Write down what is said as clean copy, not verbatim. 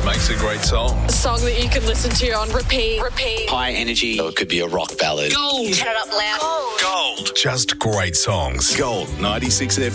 what makes a great song. A song that you can listen to on repeat. High energy. So it could be a rock ballad. Gold. Turn it up loud. Gold. Just great songs. Gold 96 FM.